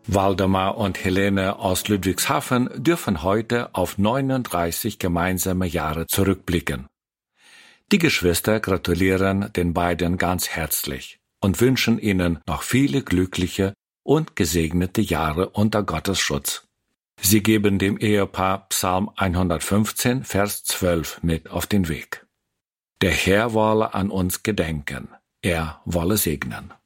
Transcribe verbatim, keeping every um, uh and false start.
Waldemar und Helene aus Ludwigshafen dürfen heute auf neununddreißig gemeinsame Jahre zurückblicken. Die Geschwister gratulieren den beiden ganz herzlich und wünschen ihnen noch viele glückliche und gesegnete Jahre unter Gottes Schutz. Sie geben dem Ehepaar Psalm hundertfünfzehn, Vers zwölf mit auf den Weg. Der Herr wolle an uns gedenken, er wolle segnen.